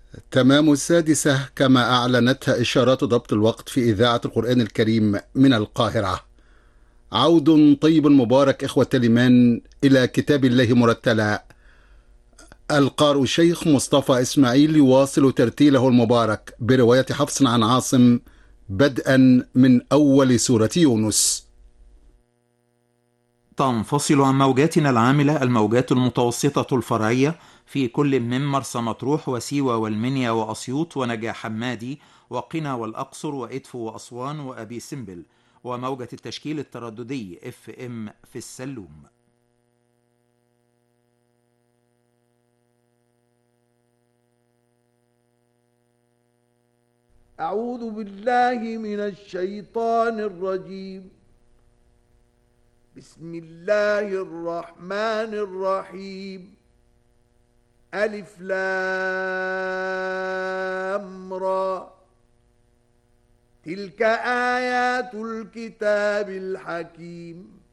تمام السادسة كما أعلنتها إشارات ضبط الوقت في إذاعة القرآن الكريم من القاهرة. عود طيب مبارك إخوة الإيمان إلى كتاب الله مرتلا. القارئ الشيخ مصطفى إسماعيل يواصل ترتيله المبارك برواية حفص عن عاصم بدءا من أول سورة يونس. تنفصل عن موجاتنا العاملة الموجات المتوسطة الفرعية في كل من مرسى مطروح وسيوة والمنيا وأسيوط ونجع حمادي وقنا والأقصر وإدفو وأسوان وأبي سمبل، وموجة التشكيل الترددي FM في السلوم. أعوذ بالله من الشيطان الرجيم. بسم الله الرحمن الرحيم. ألف لام را. تلك آيات الكتاب الحكيم.